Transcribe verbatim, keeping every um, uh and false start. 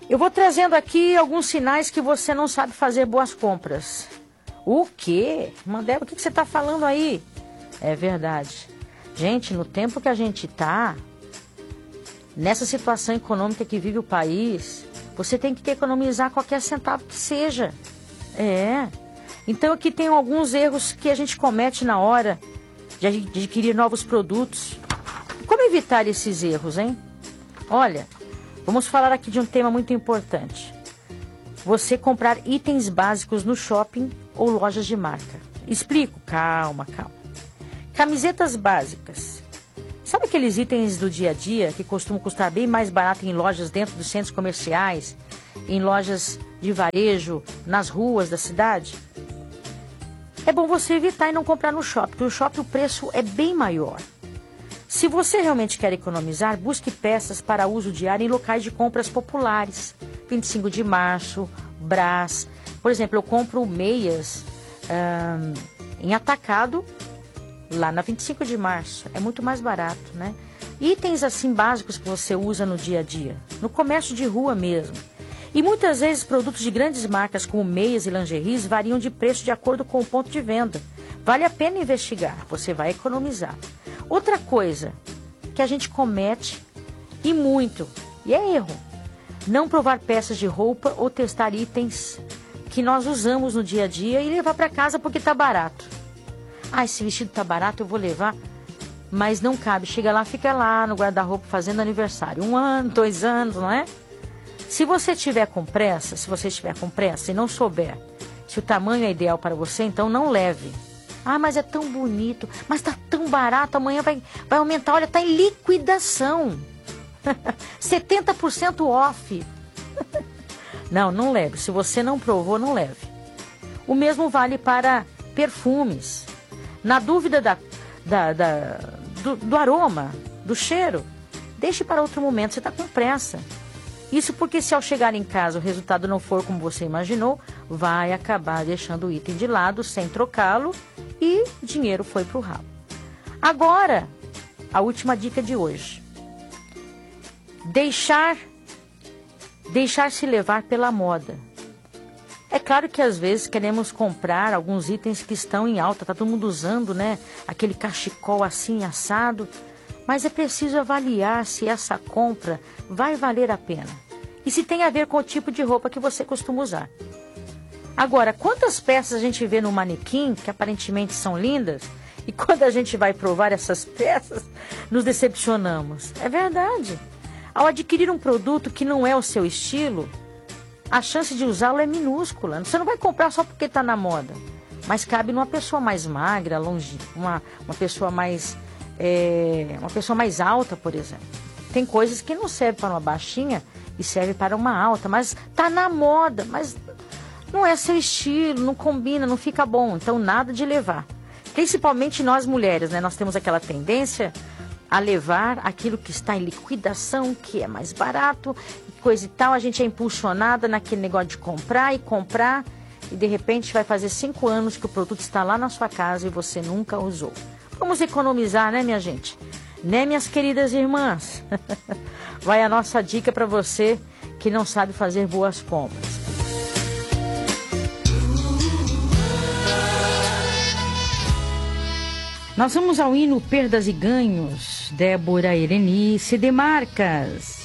Eu vou trazendo aqui alguns sinais que você não sabe fazer boas compras. O quê? Mandela, o que, que você está falando aí? É verdade. Gente, no tempo que a gente está, nessa situação econômica que vive o país, você tem que economizar qualquer centavo que seja. É. Então aqui tem alguns erros que a gente comete na hora de adquirir novos produtos. Como evitar esses erros, hein? Olha, vamos falar aqui de um tema muito importante. Você comprar itens básicos no shopping ou lojas de marca. Explico. Calma, calma. Camisetas básicas. Sabe aqueles itens do dia a dia que costumam custar bem mais barato em lojas dentro dos centros comerciais, em lojas de varejo, nas ruas da cidade? É bom você evitar e não comprar no shopping, porque no shopping o preço é bem maior. Se você realmente quer economizar, busque peças para uso diário em locais de compras populares. vinte e cinco de março, Brás. Por exemplo, eu compro meias hum, em atacado lá na vinte e cinco de março. É muito mais barato, né? Itens assim básicos que você usa no dia a dia, no comércio de rua mesmo. E muitas vezes produtos de grandes marcas como meias e lingeries variam de preço de acordo com o ponto de venda. Vale a pena investigar, você vai economizar. Outra coisa que a gente comete, e muito, e é erro, não provar peças de roupa ou testar itens que nós usamos no dia a dia e levar para casa porque está barato. Ah, esse vestido está barato, eu vou levar, mas não cabe. Chega lá, fica lá no guarda-roupa fazendo aniversário. Um ano, dois anos, não é? Se você tiver com pressa, se você estiver com pressa e não souber se o tamanho é ideal para você, então não leve. Ah, mas é tão bonito, mas está tão barato, amanhã vai, vai aumentar. Olha, está em liquidação. setenta por cento off. Não, não leve. Se você não provou, não leve. O mesmo vale para perfumes. Na dúvida da, da, da, do, do aroma, do cheiro, deixe para outro momento. Você está com pressa. Isso porque se ao chegar em casa o resultado não for como você imaginou, vai acabar deixando o item de lado sem trocá-lo e o dinheiro foi para o ralo. Agora, a última dica de hoje. Deixar, deixar se levar pela moda. É claro que às vezes queremos comprar alguns itens que estão em alta, tá todo mundo usando, né? Aquele cachecol assim assado. Mas é preciso avaliar se essa compra vai valer a pena. E se tem a ver com o tipo de roupa que você costuma usar. Agora, quantas peças a gente vê no manequim, que aparentemente são lindas, e quando a gente vai provar essas peças, nos decepcionamos. É verdade. Ao adquirir um produto que não é o seu estilo, a chance de usá-lo é minúscula. Você não vai comprar só porque está na moda. Mas cabe numa pessoa mais magra, longe, uma, uma pessoa mais... É, uma pessoa mais alta, por exemplo. Tem coisas que não servem para uma baixinha e servem para uma alta, mas tá na moda, mas não é seu estilo, não combina, não fica bom, então nada de levar. Principalmente nós mulheres, né? Nós temos aquela tendência a levar aquilo que está em liquidação, que é mais barato, coisa e tal. A gente é impulsionada naquele negócio de comprar e comprar e de repente vai fazer cinco anos que o produto está lá na sua casa e você nunca usou. Vamos economizar, né, minha gente? Né, minhas queridas irmãs? Vai a nossa dica para você que não sabe fazer boas compras. Nós vamos ao hino Perdas e Ganhos, Débora Erenice Demarcas.